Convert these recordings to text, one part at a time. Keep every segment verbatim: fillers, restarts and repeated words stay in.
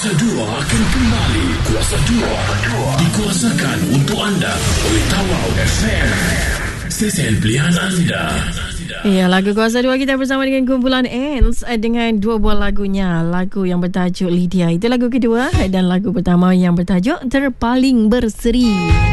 Kuasa dua akan kembali. Kuasa dua dikuasakan untuk anda oleh Tawau F M, stesen pilihan anda. Ya, lagu Kuasa dua kita bersama dengan kumpulan Ants dengan dua buah lagunya. Lagu yang bertajuk Lydia, itu lagu kedua, dan lagu pertama yang bertajuk Terpaling Berseri.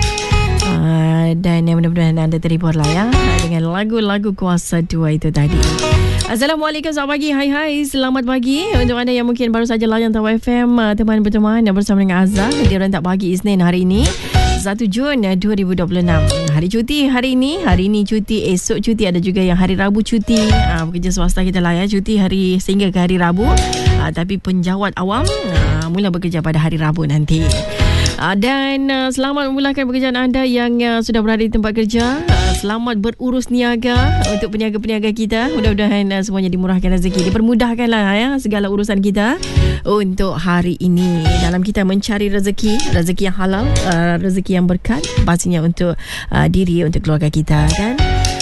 Uh, dan yang mudah-mudahan anda terhibur lah ya dengan lagu-lagu Kuasa dua itu tadi. Assalamualaikum, selamat pagi. Hai hai, selamat pagi untuk anda yang mungkin baru saja layan Tawau F M. Teman berteman bersama dengan Azhar di rentak pagi Isnin hari ini satu Jun dua ribu dua puluh enam. Hari cuti hari ini. Hari ini cuti, esok cuti, ada juga yang hari Rabu cuti. Ha, pekerja swasta kita lah ya, cuti hari sehingga ke hari Rabu. Ha, tapi penjawat awam ha, mula bekerja pada hari Rabu nanti. Uh, dan uh, selamat memulakan pekerjaan anda yang uh, sudah berada di tempat kerja. Uh, selamat berurus niaga untuk peniaga-peniaga kita. Mudah-mudahan uh, semuanya dimurahkan rezeki, dipermudahkanlah ya segala urusan kita untuk hari ini. Dalam kita mencari rezeki, rezeki yang halal, uh, rezeki yang berkat, pastinya untuk uh, diri, untuk keluarga kita kan.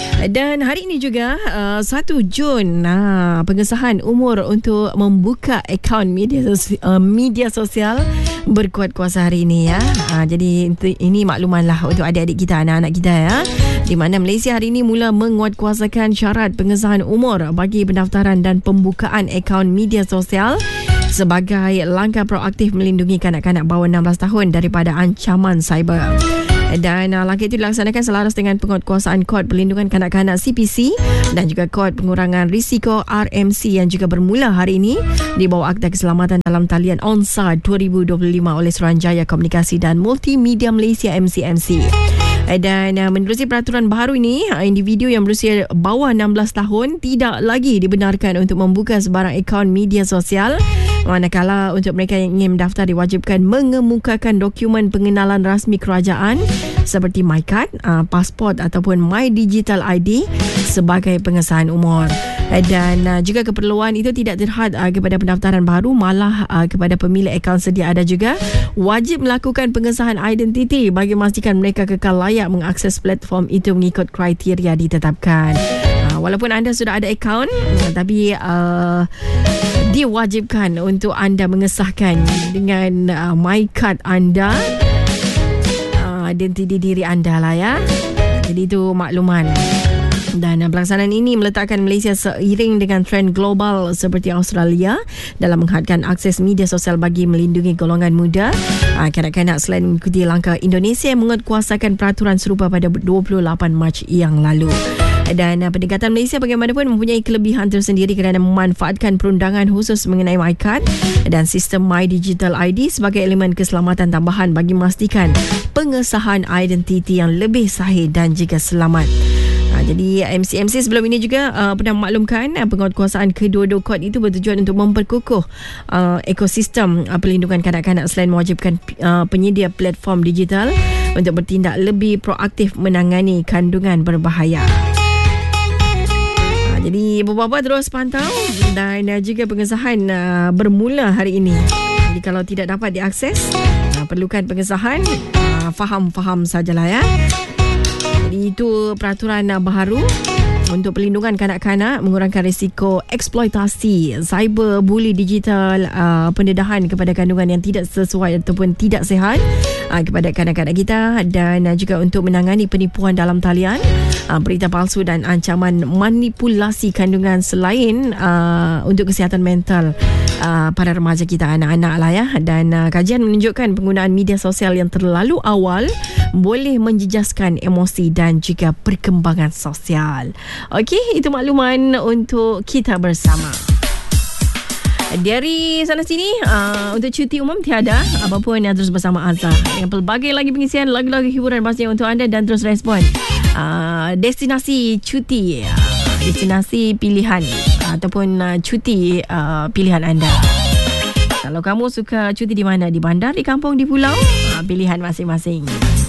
Dan hari ini juga uh, satu Jun, nah, pengesahan umur untuk membuka akaun media, sos- uh, media sosial berkuat kuasa hari ini ya. Uh, jadi ini makluman lah untuk adik-adik kita, anak-anak kita ya, di mana Malaysia hari ini mula menguatkuasakan syarat pengesahan umur bagi pendaftaran dan pembukaan akaun media sosial sebagai langkah proaktif melindungi kanak-kanak bawah enam belas tahun daripada ancaman cyber. Dan uh, langkah itu dilaksanakan selaras dengan penguatkuasaan Kod Perlindungan Kanak-kanak C P C dan juga Kod Pengurangan Risiko R M C yang juga bermula hari ini di bawah Akta Keselamatan dalam Talian ONSA dua ribu dua puluh lima oleh Suruhanjaya Komunikasi dan Multimedia Malaysia M C M C. Dan uh, menerusi peraturan baru ini, uh, individu yang berusia bawah enam belas tahun tidak lagi dibenarkan untuk membuka sebarang akaun media sosial, manakala untuk mereka yang ingin mendaftar diwajibkan mengemukakan dokumen pengenalan rasmi kerajaan seperti MyCard, uh, pasport ataupun My Digital I D sebagai pengesahan umur. Dan uh, juga keperluan itu tidak terhad uh, kepada pendaftaran baru, malah uh, kepada pemilik akaun sedia ada juga wajib melakukan pengesahan identiti bagi memastikan mereka kekal layak mengakses platform itu mengikut kriteria ditetapkan. Uh, walaupun anda sudah ada akaun, uh, tapi uh, diwajibkan untuk anda mengesahkan dengan uh, MyCard anda uh, identiti diri anda lah ya. Jadi itu makluman. Dan pelaksanaan ini meletakkan Malaysia seiring dengan trend global seperti Australia dalam menghadkan akses media sosial bagi melindungi golongan muda. Kanak-kanak selain mengikuti langkah Indonesia yang menguatkuasakan peraturan serupa pada dua puluh lapan Mac yang lalu. Dan uh, pendekatan Malaysia bagaimanapun mempunyai kelebihan tersendiri kerana memanfaatkan perundangan khusus mengenai MyCard dan sistem My Digital I D sebagai elemen keselamatan tambahan bagi memastikan pengesahan identiti yang lebih sahih dan juga selamat. Ha, jadi M C M C sebelum ini juga uh, pernah memaklumkan uh, penguatkuasaan kedua-dua kod itu bertujuan untuk memperkukuh uh, ekosistem uh, perlindungan kanak-kanak selain mewajibkan uh, penyedia platform digital untuk bertindak lebih proaktif menangani kandungan berbahaya. Jadi bapa-bapa terus pantau dan uh, juga pengesahan uh, bermula hari ini. Jadi kalau tidak dapat diakses, uh, perlukan pengesahan, uh, faham-faham sajalah ya. Jadi itu peraturan uh, baru untuk perlindungan kanak-kanak, mengurangkan risiko eksploitasi, cyber, bully digital, uh, pendedahan kepada kandungan yang tidak sesuai ataupun tidak sihat uh, kepada kanak-kanak kita, dan uh, juga untuk menangani penipuan dalam talian, uh, berita palsu dan ancaman manipulasi kandungan selain uh, untuk kesihatan mental uh, para remaja kita, anak-anak lah ya. Dan uh, kajian menunjukkan penggunaan media sosial yang terlalu awal boleh menjejaskan emosi dan juga perkembangan sosial. Okey, itu makluman untuk kita bersama. Dari sana sini uh, untuk cuti umum tiada, apapun yang terus bersama Azhar dengan pelbagai lagi pengisian lagu-lagu hiburan pastinya untuk anda, dan terus respon uh, destinasi cuti, uh, destinasi pilihan uh, ataupun uh, cuti uh, pilihan anda. Kalau kamu suka cuti di mana, di bandar, di kampung, di pulau, uh, pilihan masing-masing.